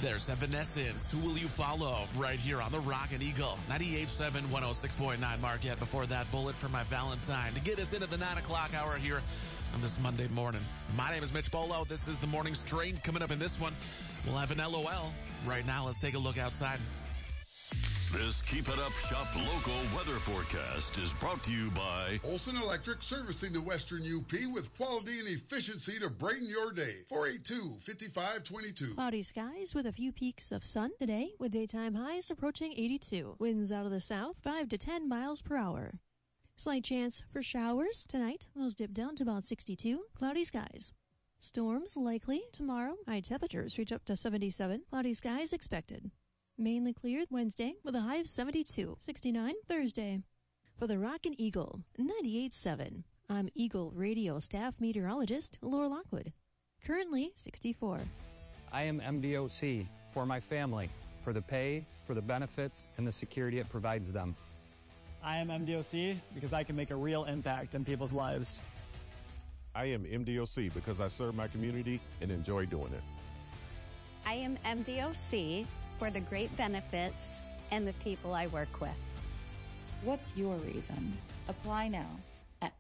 There's Evanescence, Who Will You Follow? Right here on the Rockin' Eagle. 98.7, 106.9 Marquette. Before that, Bullet for My Valentine to get us into the 9 o'clock hour here on this Monday morning. My name is Mitch Bolo. This is the morning strain. Coming up in this one, we'll have an LOL. Right now, let's take a look outside. This Keep It Up Shop local weather forecast is brought to you by Olson Electric, servicing the Western UP with quality and efficiency to brighten your day. 482-5522. Cloudy skies with a few peaks of sun today, with daytime highs approaching 82. Winds out of the south 5 to 10 miles per hour. Slight chance for showers tonight. Those dip down to about 62. Cloudy skies. Storms likely tomorrow. High temperatures reach up to 77. Cloudy skies expected. Mainly clear Wednesday with a high of 72. 69 Thursday. For the Rockin' Eagle, 98.7. I'm Eagle Radio staff meteorologist Laura Lockwood. Currently 64. I am MDOC for my family, for the pay, for the benefits, and the security it provides them. I am MDOC because I can make a real impact in people's lives. I am MDOC because I serve my community and enjoy doing it. I am MDOC for the great benefits and the people I work with. What's your reason? Apply now at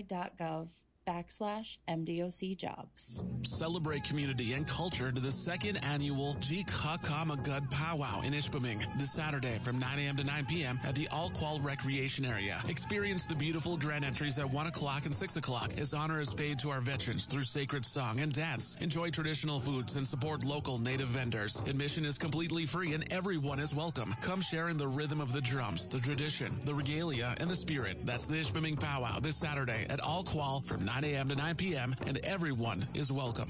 mi.gov/MDOC jobs. Celebrate community and culture to the second annual Jikakamagud Powwow in Ishpeming this Saturday from 9 a.m. to 9 p.m. at the All-Qual Recreation Area. Experience the beautiful grand entries at 1 o'clock and 6 o'clock as honor is paid to our veterans through sacred song and dance. Enjoy traditional foods and support local native vendors. Admission is completely free and everyone is welcome. Come share in the rhythm of the drums, the tradition, the regalia, and the spirit. That's the Ishpeming Powwow this Saturday at All-Qual from 9 a.m. to 9 p.m. and everyone is welcome.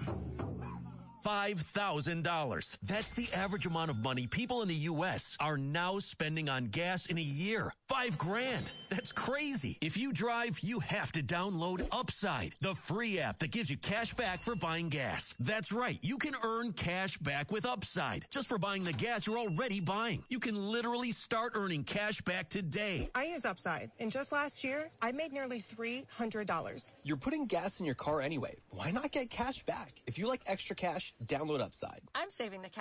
$5,000. That's the average amount of money people in the U.S. are now spending on gas in a year. $5,000. That's crazy. If you drive, you have to download Upside, the free app that gives you cash back for buying gas. That's right. You can earn cash back with Upside just for buying the gas you're already buying. You can literally start earning cash back today. I use Upside, and just last year, I made nearly $300. You're putting gas in your car anyway. Why not get cash back? If you like extra cash, download Upside. I'm saving the cash